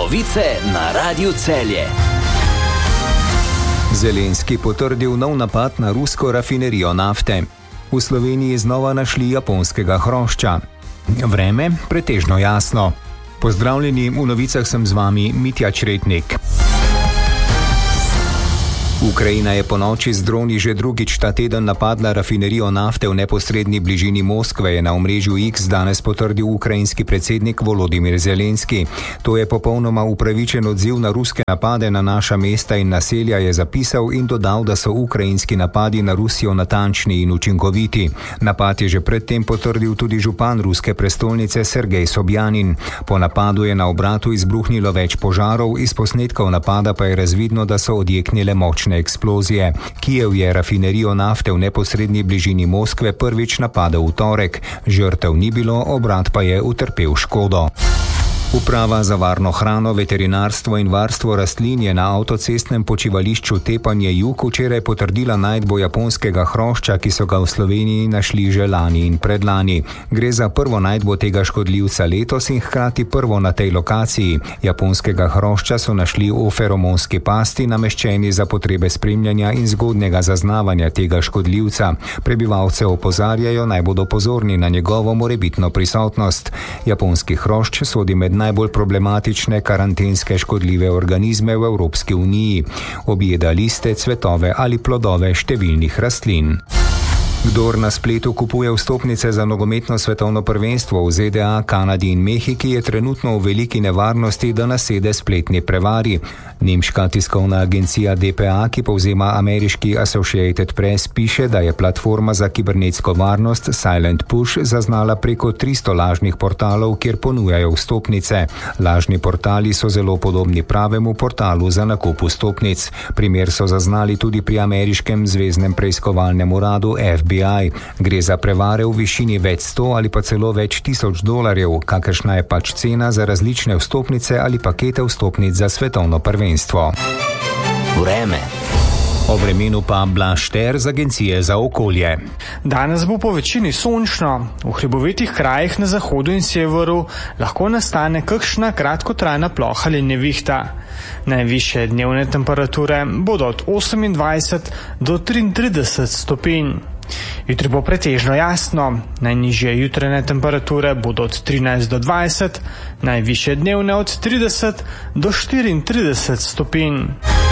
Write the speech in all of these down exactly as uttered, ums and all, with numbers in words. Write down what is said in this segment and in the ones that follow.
Novice na Radiu Celje. Zelenski potrdil nov napad na rusko rafinerijo nafte. V Sloveniji znova našli japonskega hrošča. Vreme pretežno jasno. Pozdravljeni, v novicah sem z vami Mitja Čretnik. Ukrajina je ponoči z droni že drugič ta teden napadla rafinerijo nafte v neposredni bližini Moskve, je na omrežju X danes potrdil ukrajinski predsednik Volodimir Zelenski. To je popolnoma upravičen odziv na ruske napade na naša mesta in naselja, je zapisal in dodal, da so ukrajinski napadi na Rusijo natančni in učinkoviti. Napad je že predtem potrdil tudi župan ruske prestolnice Sergej Sobjanin. Po napadu je na obratu izbruhnilo več požarov, iz posnetkov napada pa je razvidno, da so odjeknile močne eksplozije. Kijev je rafinerijo nafte v neposredni bližini Moskve prvič napadel v torek. Žrtev ni bilo, obrat pa je utrpel škodo. Uprava za varno hrano, veterinarstvo in varstvo rastlin je na avtocestnem počivališču Tepanje Jug včeraj potrdila najdbo japonskega hrošča, ki so ga v Sloveniji našli že lani in predlani. Gre za prvo najdbo tega škodljivca letos in hkrati prvo na tej lokaciji. Japonskega hrošča so našli v feromonski pasti, nameščeni za potrebe spremljanja in zgodnjega zaznavanja tega škodljivca. Prebivalce opozarjajo, naj bodo pozorni na njegovo morebitno prisotnost. Japonski hrošč sodi med najbolj problematične karantenske škodljive organizme v Evropski uniji. Objeda liste, cvetove ali plodove številnih rastlin. Kdor na spletu kupuje vstopnice za nogometno svetovno prvenstvo v Z D A, Kanadi in Mehiki, je trenutno v veliki nevarnosti, da nasede spletni prevari. Nemška tiskovna agencija D P A, ki povzema ameriški Associated Press, piše, da je platforma za kibernetsko varnost Silent Push zaznala preko tristo lažnih portalov, kjer ponujajo vstopnice. Lažni portali so zelo podobni pravemu portalu za nakup vstopnic. Primer so zaznali tudi pri ameriškem zveznem preiskovalnem uradu F B I. Gre za prevare v višini več sto ali pa celo več tisoč dolarjev, kakršna je pač cena za različne vstopnice ali pakete vstopnic za svetovno prvenstvo. Vreme. O vremenu pa Blaž Šter z Agencije za okolje. Danes bo po večini sončno. V hribovitih krajih na zahodu in severu lahko nastane kakšna kratkotrajna ploha ali nevihta. Najvišje dnevne temperature bodo od osemindvajset do triintrideset stopinj. Jutri bo pretežno jasno. Najnižje jutranje temperature bodo od trinajst do dvajset, najvišje dnevne od trideset do štiriintrideset stopinj.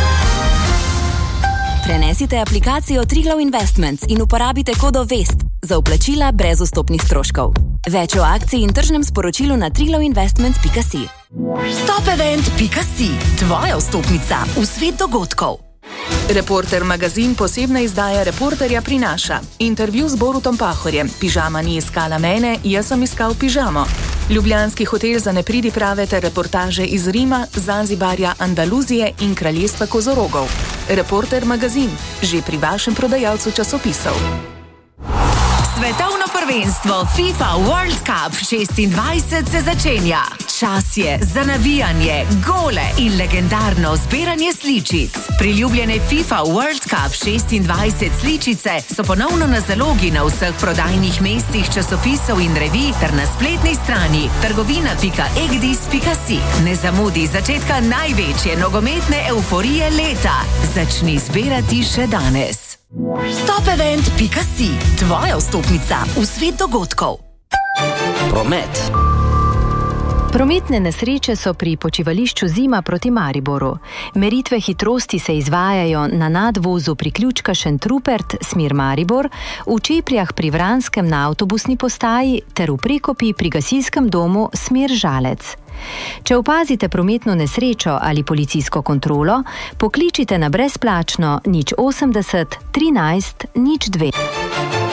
Prenesite aplikacijo Triglav Investments in uporabite kodo VEST za vplačila brez vstopnih stroškov. Več o akciji in tržnem sporočilu na triglav investments pika si. Stopevent pika si, tvoja vstopnica v svet dogodkov. Reporter magazin posebna izdaja Reporterja prinaša. Intervju z Borutom Pahorjem. Pižama ni iskala mene, jaz sem iskal pižamo. Ljubljanski hotel za nepridiprave ter reportaže iz Rima, Zanzibarja, Andaluzije in kraljestva kozorogov. Reporter magazin, že pri vašem prodajalcu časopisov. Svetovno prvenstvo FIFA World Cup šestindvajset se začenja. Čas je za navijanje, gole in legendarno zbiranje sličic. Priljubljene FIFA World Cup šestindvajset sličice so ponovno na zalogi na vseh prodajnih mestih časopisov in revij ter na spletni strani trgovina pika egdis pika si. Ne zamudi začetka največje nogometne euforije leta. Začni zbirati še danes. Stopevent pika si, tvoja vstopnica v svet dogodkov. Promet. Prometne nesreče so pri počivališču Zima proti Mariboru. Meritve hitrosti se izvajajo na nadvozu priključka Šentrupert, smer Maribor, v Čepljah pri Vranskem na avtobusni postaji ter v Prekopi pri gasilskem domu smer Žalec. Če opazite prometno nesrečo ali policijsko kontrolo, pokličite na brezplačno nič osemdeset trinajst nič dve.